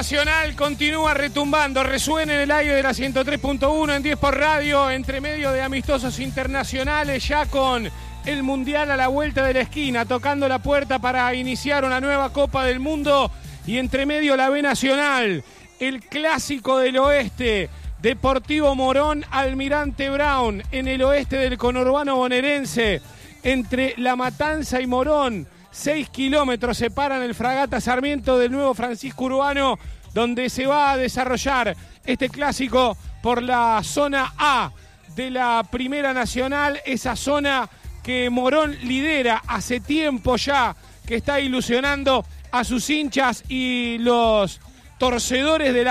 Nacional continúa retumbando, resuena en el aire de la 103.1 en 10 por radio, entre medio de amistosos internacionales, ya con el Mundial a la vuelta de la esquina, tocando la puerta para iniciar una nueva Copa del Mundo, y entre medio la B Nacional, el clásico del oeste, Deportivo Morón, Almirante Brown, en el oeste del conurbano bonaerense, entre La Matanza y Morón. 6 kilómetros separan el Fragata Sarmiento del nuevo Francisco Urbano, donde se va a desarrollar este clásico por la zona A de la Primera Nacional, esa zona que Morón lidera hace tiempo ya, que está ilusionando a sus hinchas y los torcedores de la